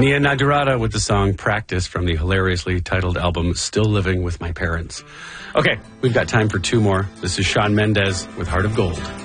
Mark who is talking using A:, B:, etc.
A: Nia Nadirata with the song Practice from the hilariously titled album Still Living with My Parents. Okay, we've got time for two more. This is Shawn Mendes with Heart of Gold.